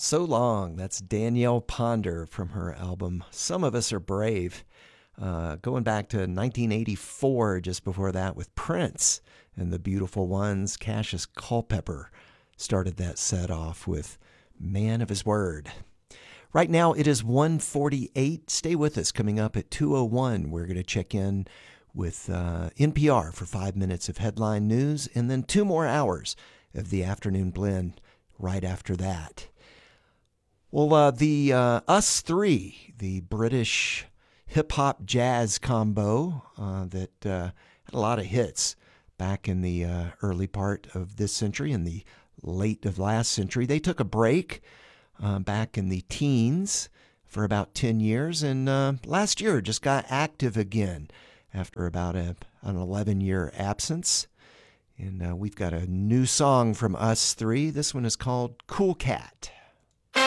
So Long. That's Danielle Ponder from her album Some of Us Are Brave. Going back to 1984, just before that, with Prince and the Beautiful Ones. Cassius Culpepper started that set off with Man of His Word. Right now it is 1:48. Stay with us. Coming up at 2:01, we're going to check in with NPR for 5 minutes of headline news and then 2 more hours of the afternoon blend right after that. Well, the Us3, the British hip-hop jazz combo that had a lot of hits back in the early part of this century and the late of last century. They took a break back in the teens for about 10 years, and last year just got active again after about an 11-year absence. And we've got a new song from Us3. This one is called Cool Cat.